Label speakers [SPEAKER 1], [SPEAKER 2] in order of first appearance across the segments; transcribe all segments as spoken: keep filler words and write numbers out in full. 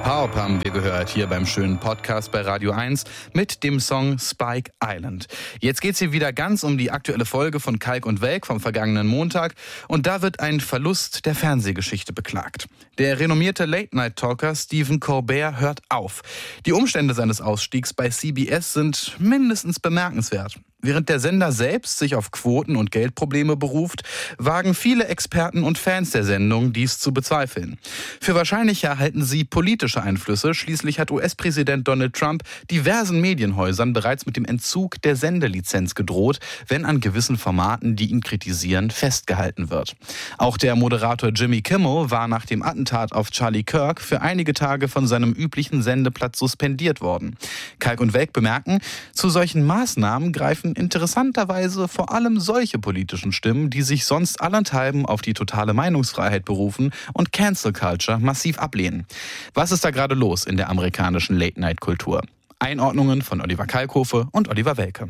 [SPEAKER 1] Power haben wir gehört hier beim schönen Podcast bei Radio eins mit dem Song Spike Island. Jetzt geht's hier wieder ganz um die aktuelle Folge von Kalk und Welk vom vergangenen Montag und da wird ein Verlust der Fernsehgeschichte beklagt. Der renommierte Late-Night-Talker Stephen Colbert hört auf. Die Umstände seines Ausstiegs bei C B S sind mindestens bemerkenswert. Während der Sender selbst sich auf Quoten- und Geldprobleme beruft, wagen viele Experten und Fans der Sendung, dies zu bezweifeln. Für wahrscheinlicher halten sie politische Einflüsse. Schließlich hat U S-Präsident Donald Trump diversen Medienhäusern bereits mit dem Entzug der Sendelizenz gedroht, wenn an gewissen Formaten, die ihn kritisieren, festgehalten wird. Auch der Moderator Jimmy Kimmel war nach dem Attentat auf Charlie Kirk für einige Tage von seinem üblichen Sendeplatz suspendiert worden. Kalk und Welk bemerken, zu solchen Maßnahmen greifen interessanterweise vor allem solche politischen Stimmen, die sich sonst allenthalben auf die totale Meinungsfreiheit berufen und Cancel Culture massiv ablehnen. Was ist da gerade los in der amerikanischen Late-Night-Kultur? Einordnungen von Oliver Kalkofe und Oliver Welke.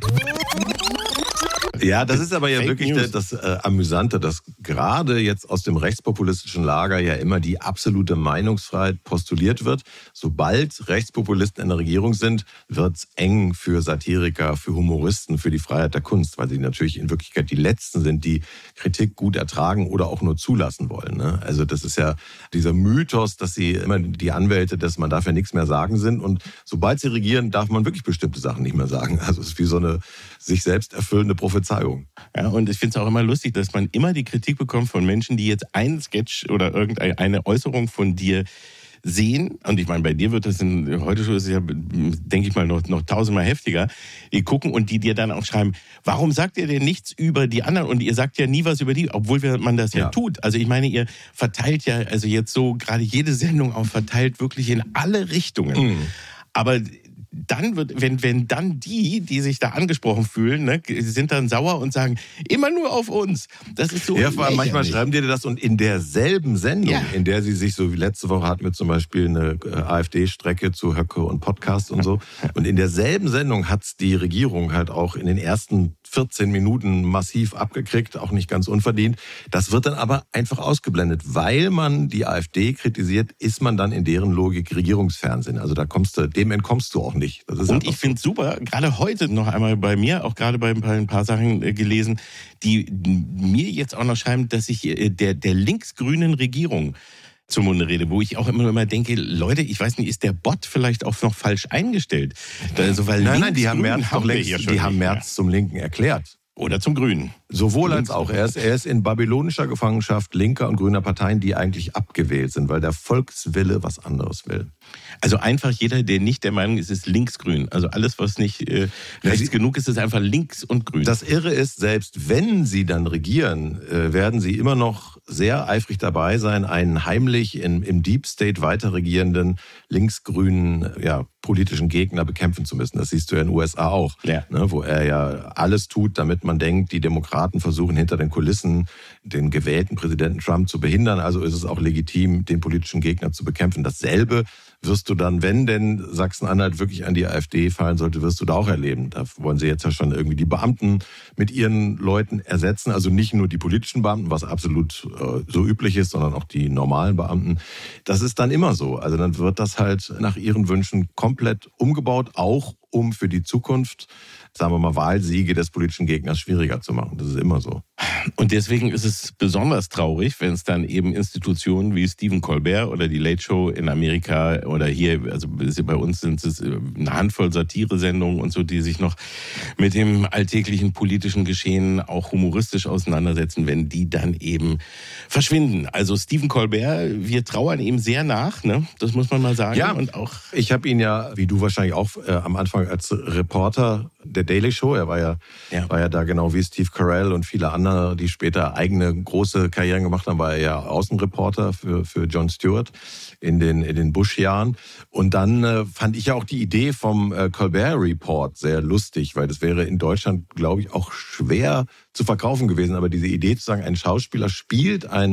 [SPEAKER 2] Ja, das ist aber ja
[SPEAKER 3] Fake
[SPEAKER 2] wirklich
[SPEAKER 3] News.
[SPEAKER 2] das, das äh, Amüsante, dass gerade jetzt aus dem rechtspopulistischen Lager ja immer die absolute Meinungsfreiheit postuliert wird. Sobald Rechtspopulisten in der Regierung sind, wird's eng für Satiriker, für Humoristen, für die Freiheit der Kunst, weil sie natürlich in Wirklichkeit die Letzten sind, die Kritik gut ertragen oder auch nur zulassen wollen. Ne? Also das ist ja dieser Mythos, dass sie immer die Anwälte, dass man darf ja nichts mehr sagen sind. Und sobald sie regieren, darf man wirklich bestimmte Sachen nicht mehr sagen. Also es ist wie so eine sich selbst erfüllende Prophezeiung.
[SPEAKER 3] Ja, und ich finde es auch immer lustig, dass man immer die Kritik bekommt von Menschen, die jetzt einen Sketch oder irgendeine Äußerung von dir sehen. Und ich meine, bei dir wird das in, heute schon ist es ja, denke ich mal, noch, noch tausendmal heftiger. Die gucken und die dir dann auch schreiben, warum sagt ihr denn nichts über die anderen? Und ihr sagt ja nie was über die, obwohl man das ja, ja tut. Also ich meine, ihr verteilt ja, also jetzt so gerade jede Sendung auch verteilt wirklich in alle Richtungen. Mhm. Aber dann wird, wenn, wenn dann die, die sich da angesprochen fühlen, ne, sind dann sauer und sagen, immer nur auf uns. Das ist so.
[SPEAKER 2] Ja, vor allem manchmal schreiben die dir das und in derselben Sendung, ja. in der sie sich so wie letzte Woche hatten wir zum Beispiel eine AfD-Strecke zu Höcke und Podcast und so. Und in derselben Sendung hat's die Regierung halt auch in den ersten vierzehn Minuten massiv abgekriegt, auch nicht ganz unverdient. Das wird dann aber einfach ausgeblendet. Weil man die AfD kritisiert, ist man dann in deren Logik Regierungsfernsehen. Also da kommst du, dem entkommst du auch nicht. Das ist
[SPEAKER 3] und ich finde es super, gerade heute noch einmal bei mir, auch gerade bei ein paar Sachen gelesen, die mir jetzt auch noch schreiben, dass ich der, der linksgrünen Regierung zum Munde rede, wo ich auch immer immer denke, Leute, ich weiß nicht, ist der Bot vielleicht auch noch falsch eingestellt? Also, weil
[SPEAKER 2] nein, nein, die haben Merz doch längst,
[SPEAKER 3] ja
[SPEAKER 2] die haben Merz zum Linken erklärt.
[SPEAKER 3] Oder zum Grünen.
[SPEAKER 2] Sowohl als auch. Er ist, er ist in babylonischer Gefangenschaft linker und grüner Parteien, die eigentlich abgewählt sind, weil der Volkswille was anderes will.
[SPEAKER 3] Also einfach jeder, der nicht der Meinung ist, ist linksgrün. Also alles, was nicht äh, rechts genug ist, ist einfach links und grün.
[SPEAKER 2] Das Irre ist, selbst wenn sie dann regieren, äh, werden sie immer noch sehr eifrig dabei sein, einen heimlich in, im Deep State weiter regierenden linksgrünen ja, politischen Gegner bekämpfen zu müssen. Das siehst du ja in den U S A auch,
[SPEAKER 3] ja.
[SPEAKER 2] ne, wo er ja alles tut, damit man denkt, die Demokraten versuchen hinter den Kulissen den gewählten Präsidenten Trump zu behindern. Also ist es auch legitim, den politischen Gegner zu bekämpfen. Dasselbe wirst du dann, wenn denn Sachsen-Anhalt wirklich an die AfD fallen sollte, wirst du da auch erleben. Da wollen sie jetzt ja schon irgendwie die Beamten mit ihren Leuten ersetzen. Also nicht nur die politischen Beamten, was absolut äh, so üblich ist, sondern auch die normalen Beamten. Das ist dann immer so. Also dann wird das halt nach ihren Wünschen komplett umgebaut, auch um für die Zukunft, sagen wir mal, Wahlsiege des politischen Gegners schwieriger zu machen. Das ist immer so.
[SPEAKER 3] Und deswegen ist es besonders traurig, wenn es dann eben Institutionen wie Stephen Colbert oder die Late Show in Amerika oder hier, also bei uns sind es eine Handvoll Satire-Sendungen und so, die sich noch mit dem alltäglichen politischen Geschehen auch humoristisch auseinandersetzen, wenn die dann eben verschwinden. Also Stephen Colbert, wir trauern ihm sehr nach, ne? Das muss man mal sagen.
[SPEAKER 2] Ja,
[SPEAKER 3] und auch
[SPEAKER 2] ich habe ihn ja, wie du wahrscheinlich auch äh, am Anfang als Reporter der Daily Show, er war ja, ja. war ja da genau wie Steve Carell und viele andere, die später eigene große Karrieren gemacht haben, war er ja Außenreporter für, für Jon Stewart in den, in den Bush-Jahren. Und dann äh, fand ich ja auch die Idee vom äh, Colbert Report sehr lustig, weil das wäre in Deutschland, glaube ich, auch schwer zu verkaufen gewesen. Aber diese Idee zu sagen, ein Schauspieler spielt einen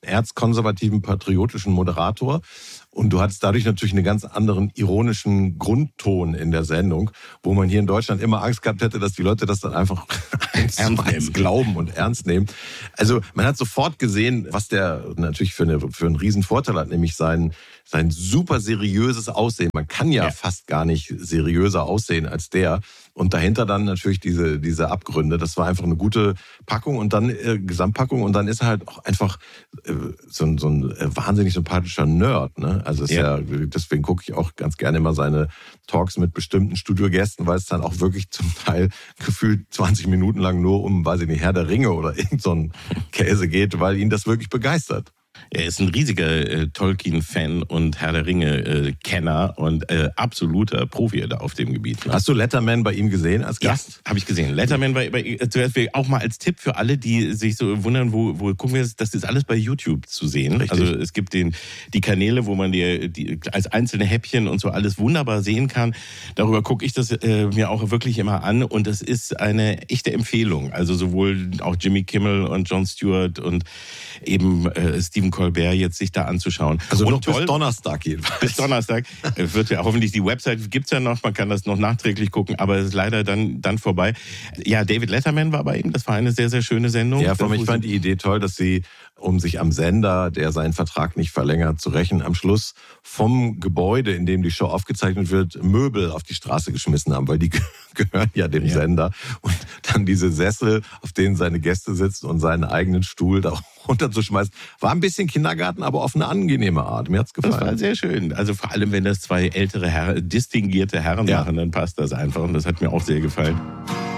[SPEAKER 2] erzkonservativen, patriotischen Moderator. Und du hattest dadurch natürlich einen ganz anderen ironischen Grundton in der Sendung, wo man hier in Deutschland immer Angst gehabt hätte, dass die Leute das dann einfach eins zu eins glauben und ernst nehmen. Also man hat sofort gesehen, was der natürlich für, eine, für einen riesen Vorteil hat, nämlich sein, sein super seriöses Aussehen. Man kann ja, ja fast gar nicht seriöser aussehen als der. Und dahinter dann natürlich diese, diese Abgründe. Das war einfach eine gute Packung und dann äh, Gesamtpackung. Und dann ist er halt auch einfach äh, so, ein, so ein äh, wahnsinnig sympathischer Nerd. Ne? Also ist ja. ja, deswegen gucke ich auch ganz gerne immer seine Talks mit bestimmten Studiogästen, weil es dann auch wirklich zum Teil gefühlt zwanzig Minuten lang nur um, weiß ich nicht, Herr der Ringe oder irgend so ein Käse geht, weil ihn das wirklich begeistert.
[SPEAKER 3] Er ist ein riesiger äh, Tolkien-Fan und Herr der Ringe-Kenner äh, und äh, absoluter Profi da auf dem Gebiet. Ne?
[SPEAKER 2] Hast du Letterman bei ihm gesehen als Gast?
[SPEAKER 3] Ja, habe ich gesehen. Letterman war bei, zuerst auch mal als Tipp für alle, die sich so wundern, wo, wo gucken wir das? Das ist alles bei YouTube zu sehen. Richtig. Also es gibt den, die Kanäle, wo man die, die als einzelne Häppchen und so alles wunderbar sehen kann. Darüber gucke ich das äh, mir auch wirklich immer an und das ist eine echte Empfehlung. Also sowohl auch Jimmy Kimmel und Jon Stewart und eben äh, Stephen Colbert jetzt sich da anzuschauen.
[SPEAKER 2] Also
[SPEAKER 3] und
[SPEAKER 2] noch
[SPEAKER 3] toll,
[SPEAKER 2] bis Donnerstag jedenfalls.
[SPEAKER 3] Bis Donnerstag wird ja hoffentlich die Website gibt's ja noch, man kann das noch nachträglich gucken, aber es ist leider dann dann vorbei. Ja, David Letterman war bei ihm, das war eine sehr sehr schöne Sendung.
[SPEAKER 2] Ja, für mich fand die Idee toll, dass sie, um sich am Sender, der seinen Vertrag nicht verlängert, zu rächen, am Schluss vom Gebäude, in dem die Show aufgezeichnet wird, Möbel auf die Straße geschmissen haben, weil die gehören ja dem ja. Sender. Und dann diese Sessel, auf denen seine Gäste sitzen und seinen eigenen Stuhl da runterzuschmeißen. War ein bisschen Kindergarten, aber auf eine angenehme Art. Mir hat's gefallen.
[SPEAKER 3] Das war sehr schön. Also vor allem, wenn das zwei ältere Herren, distinguierte Herren ja. machen, dann passt das einfach. Und das hat mir auch sehr gefallen.